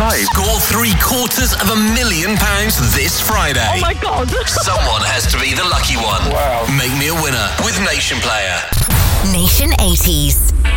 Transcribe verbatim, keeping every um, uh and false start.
live. Score three quarters of a million pounds this Friday. Oh my God. Someone has to be the lucky one. Wow. Make me a winner with Nation Player. Nation eighties.